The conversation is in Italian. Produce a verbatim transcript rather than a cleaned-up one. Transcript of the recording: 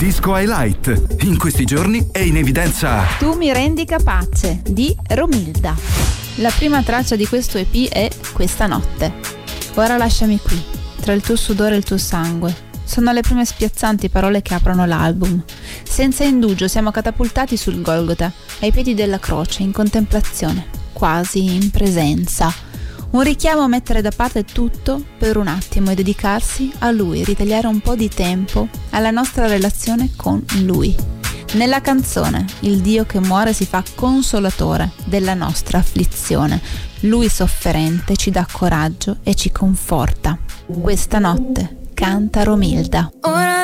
disco highlight. In questi giorni è in evidenza Tu mi rendi capace di Romilda. La prima traccia di questo E P è Questa notte. Ora lasciami qui, tra il tuo sudore e il tuo sangue. Sono le prime spiazzanti parole che aprono l'album. Senza indugio siamo catapultati sul Golgota, ai piedi della croce, in contemplazione, quasi in presenza. Un richiamo a mettere da parte tutto per un attimo e dedicarsi a Lui, ritagliare un po' di tempo alla nostra relazione con Lui. Nella canzone, il Dio che muore si fa consolatore della nostra afflizione. Lui sofferente ci dà coraggio e ci conforta. Questa notte canta Romilda. Ora